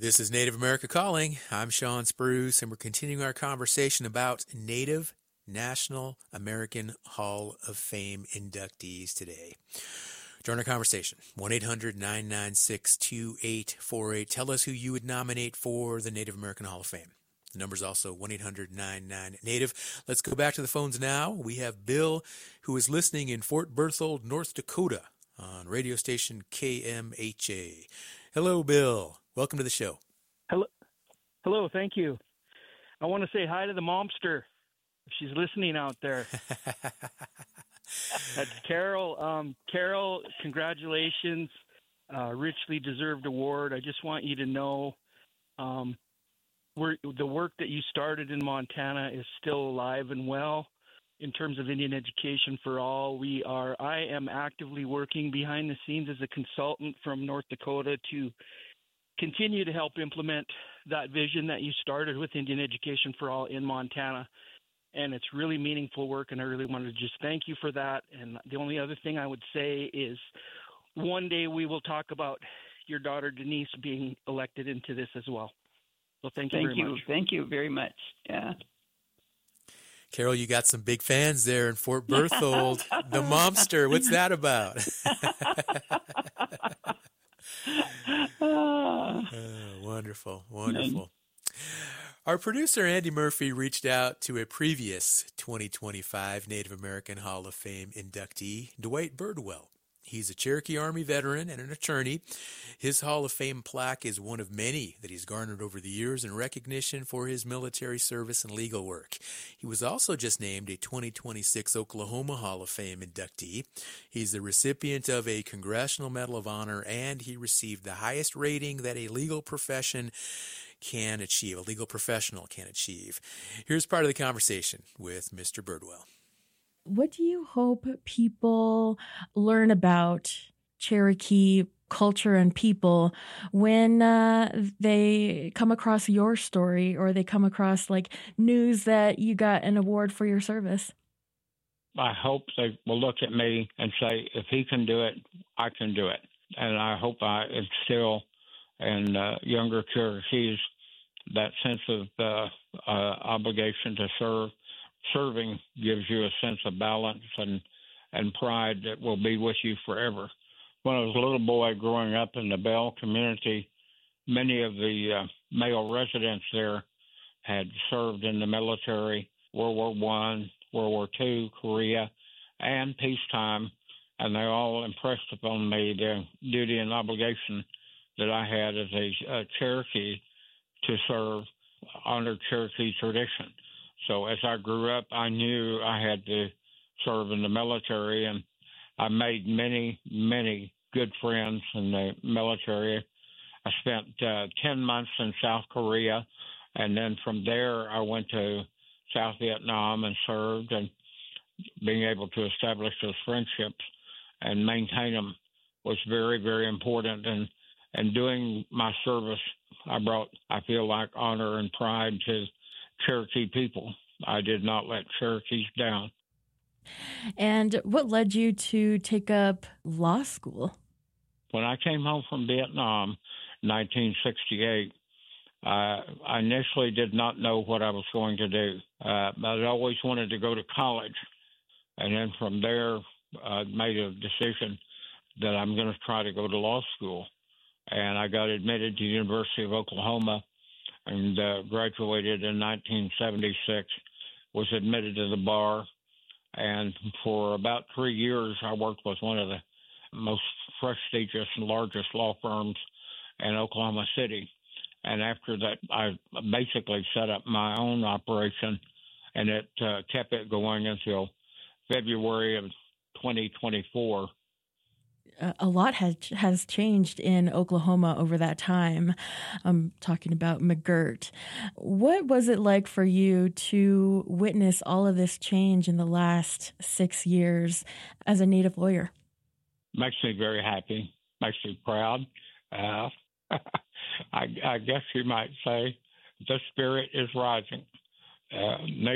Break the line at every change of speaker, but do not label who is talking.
This is Native America Calling. I'm Sean Spruce, and we're continuing our conversation about Native National American Hall of Fame inductees today. Join our conversation, 1-800-996-2848. Tell us who you would nominate for the Native American Hall of Fame. The number's also 1-800-99-NATIVE. Let's go back to the phones now. We have Bill, who is listening in Fort Berthold, North Dakota, on radio station KMHA. Hello, Bill. Welcome to the show.
Hello, thank you. I want to say hi to the momster, if she's listening out there. That's Carol. Carol, congratulations. Richly deserved award. I just want you to know the work that you started in Montana is still alive and well in terms of Indian education for all. I am actively working behind the scenes as a consultant from North Dakota to continue to help implement that vision that you started with Indian Education for All in Montana. And it's really meaningful work, and I really wanted to just thank you for that. And the only other thing I would say is one day we will talk about your daughter Denise being elected into this as well. So thank you very much.
Thank you very much. Yeah.
Carol, you got some big fans there in Fort Berthold. The momster, what's that about? Wonderful. Our producer, Andy Murphy, reached out to a previous 2025 Native American Hall of Fame inductee, Dwight Birdwell. He's a Cherokee Army veteran and an attorney. His Hall of Fame plaque is one of many that he's garnered over the years in recognition for his military service and legal work. He was also just named a 2026 Oklahoma Hall of Fame inductee. He's the recipient of a Congressional Medal of Honor, and he received the highest rating that a legal professional can achieve. Here's part of the conversation with Mr. Birdwell.
What do you hope people learn about Cherokee culture and people when they come across your story, or they come across news that you got an award for your service?
I hope they will look at me and say, if he can do it, I can do it. And I hope I instill in younger Cherokees that sense of obligation to serve. Serving gives you a sense of balance and pride that will be with you forever. When I was a little boy growing up in the Bell community, many of the male residents there had served in the military, World War I, World War II, Korea, and peacetime, and they all impressed upon me the duty and obligation that I had as a Cherokee to serve, honor Cherokee tradition. So as I grew up, I knew I had to serve in the military, and I made many, many good friends in the military. I spent 10 months in South Korea, and then from there I went to South Vietnam and served, and being able to establish those friendships and maintain them was very, very important. And doing my service, I brought, I feel like, honor and pride to Cherokee people. I did not let Cherokees down.
And what led you to take up law school?
When I came home from Vietnam in 1968, I initially did not know what I was going to do. I'd always wanted to go to college. And then from there, I made a decision that I'm going to try to go to law school. And I got admitted to the University of Oklahoma and graduated in 1976, was admitted to the bar. And for about 3 years, I worked with one of the most prestigious and largest law firms in Oklahoma City. And after that, I basically set up my own operation, and it kept it going until February of 2024.
A lot has changed in Oklahoma over that time. I'm talking about McGirt. What was it like for you to witness all of this change in the last 6 years as a Native lawyer?
Makes me very happy. Makes me proud. I guess you might say the spirit is rising.